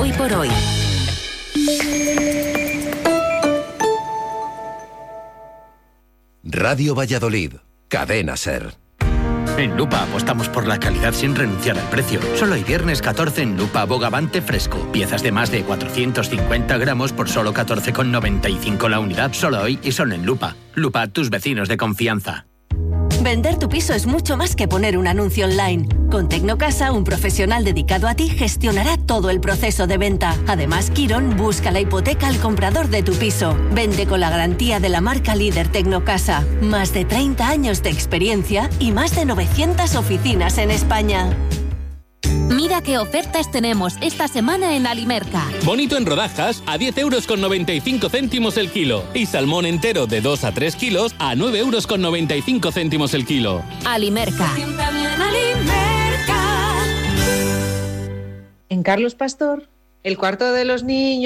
Hoy por hoy. Radio Valladolid, Cadena SER. En Lupa apostamos por la calidad sin renunciar al precio. Solo hay viernes 14 en Lupa Bogavante fresco. Piezas de más de 450 gramos por solo 14,95 la unidad. Solo hoy y solo en Lupa. Lupa, tus vecinos de confianza. Vender tu piso es mucho más que poner un anuncio online. Con Tecnocasa, un profesional dedicado a ti gestionará todo el proceso de venta. Además, Quirón busca la hipoteca al comprador de tu piso. Vende con la garantía de la marca líder Tecnocasa. Más de 30 años de experiencia y más de 900 oficinas en España. Mira qué ofertas tenemos esta semana en Alimerca. Bonito en rodajas a 10,95 € el kilo. Y salmón entero de 2 a 3 kilos a 9,95 € el kilo. Alimerca. En Carlos Pastor, el cuarto de los niños